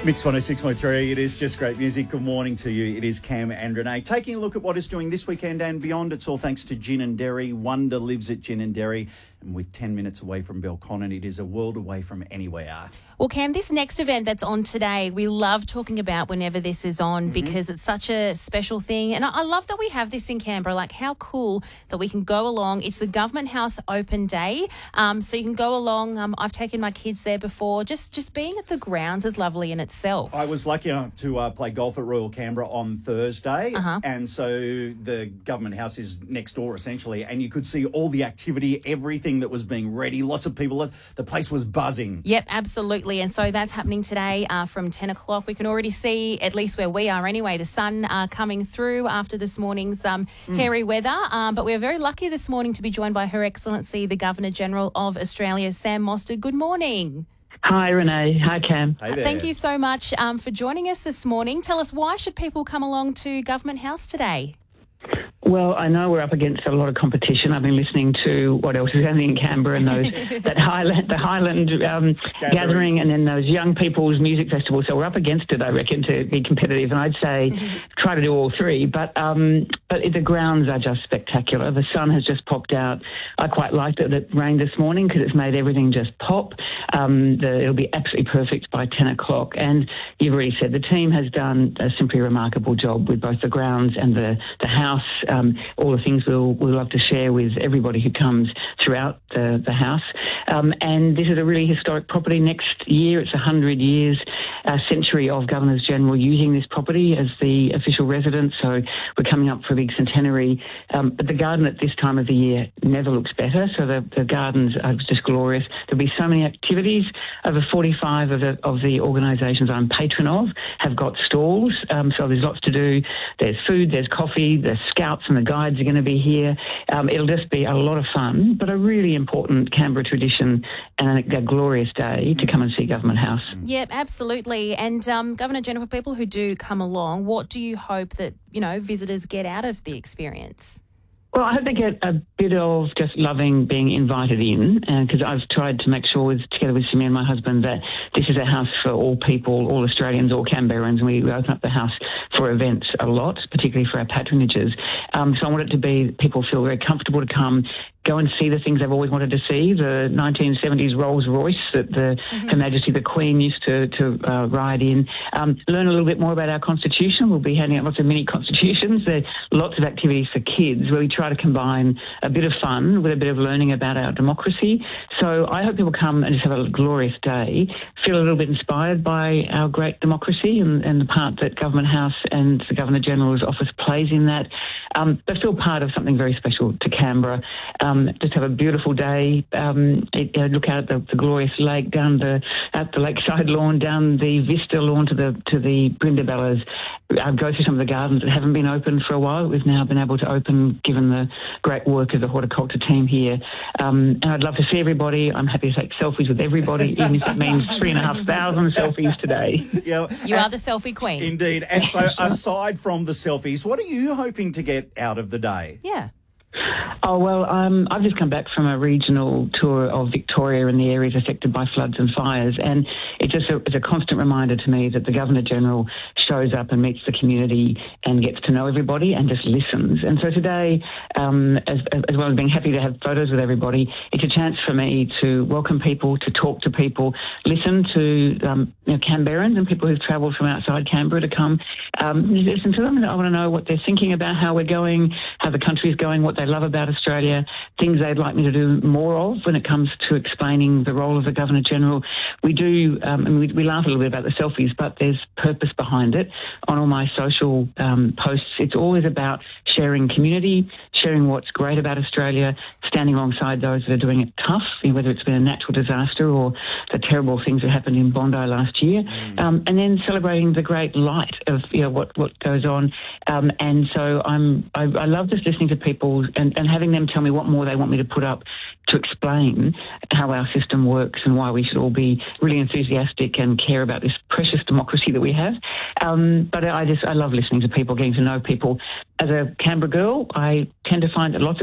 Mix 106.3, it is just great music. Good morning to you. It is Cam and Renee. Taking a look at what is doing this weekend and beyond. It's all thanks to Gin and Dairy. Wonder lives at Gin and Dairy. And with 10 minutes away from Belconnen, it is a world away from anywhere. Well, Cam, this next event that's on today, we love talking about whenever this is on because it's such a special thing. And I love that we have this in Canberra. Like, how cool that we can go along. It's the Government House Open Day. So you can go along. I've taken my kids there before. Just being at the grounds is lovely in itself. I was lucky enough to play golf at Royal Canberra on Thursday. And so the Government House is next door, essentially. And you could see all the activity, everything that was being ready. Lots of people. The place was buzzing. Yep, absolutely. And so that's happening today from 10 o'clock. We can already see, at least where we are anyway, the sun coming through after this morning's hairy weather. But we're very lucky this morning to be joined by Her Excellency, the Governor-General of Australia, Sam Mostert. Good morning. Hi, Renee. Hi, Cam. Hey there. Thank you so much for joining us this morning. Tell us, why should people come along to Government House today? Well, I know we're up against a lot of competition. I've been listening to what else is happening in Canberra and the Highland gathering, and then those young people's music festival. So we're up against it, I reckon, to be competitive. And I'd say try to do all three. But the grounds are just spectacular. The sun has just popped out. I quite liked that it rained this morning because it's made everything just pop. It'll be absolutely perfect by 10 o'clock. And you've already said the team has done a simply remarkable job with both the grounds and the house. All the things we'll love to share with everybody who comes throughout the house. And this is a really historic property. Next year, it's 100 years, a century of Governors-General using this property as the official residence. So we're coming up for a big centenary. But the garden at this time of the year never looks better. So the gardens are just glorious. There'll be so many activities. Over 45 of the organisations I'm patron of have got stalls. So there's lots to do. There's food, there's coffee, there's scouts and the guides are going to be here. It'll just be a lot of fun, but a really important Canberra tradition and a glorious day to come and see Government House. Yep, absolutely. And Governor-General, for people who do come along, what do you hope that, visitors get out of the experience? Well, I hope they get a bit of just loving being invited in, because I've tried to make sure, together with Simi and my husband, that this is a house for all people, all Australians, all Canberrans, and we open up the house for events a lot, particularly for our patronages. So I want it to be people feel very comfortable to come, go and see the things they've always wanted to see, the 1970s Rolls Royce that Her Majesty the Queen used to ride in. Learn a little bit more about our Constitution. We'll be handing out lots of mini constitutions. There are lots of activities for kids where we try to combine a bit of fun with a bit of learning about our democracy. So I hope people come and just have a glorious day, feel a little bit inspired by our great democracy and the part that Government House and the Governor-General's office plays in that, but feel part of something very special to Canberra. Just have a beautiful day. Look out at the glorious lake, down at the lakeside lawn, down the Vista lawn to the Brindabellas. Go through some of the gardens that haven't been open for a while. We've now been able to open, given the great work of the horticulture team here. And I'd love to see everybody. I'm happy to take selfies with everybody, even if it means 3,500 selfies today. Yeah, you are the selfie queen. Indeed. And so aside from the selfies, what are you hoping to get out of the day? Yeah. Oh, well, I've just come back from a regional tour of Victoria and the areas affected by floods and fires, and it's a constant reminder to me that the Governor-General shows up and meets the community and gets to know everybody and just listens. And so today, as well as being happy to have photos with everybody, it's a chance for me to welcome people, to talk to people, listen to Canberrans and people who've travelled from outside Canberra to come listen to them. I want to know what they're thinking about, how we're going, how the country's going, what they love about Australia, things they'd like me to do more of when it comes to explaining the role of the Governor-General. We do, we laugh a little bit about the selfies, but there's purpose behind it. On all my social posts, it's always about sharing community, sharing what's great about Australia, standing alongside those that are doing it tough, whether it's been a natural disaster or the terrible things that happened in Bondi last year, and then celebrating the great light of what goes on. And so I love just listening to people and having them tell me what more they want me to put up to explain how our system works and why we should all be really enthusiastic and care about this precious democracy that we have. But I love listening to people, getting to know people. As a Canberra girl, I tend to find that lots of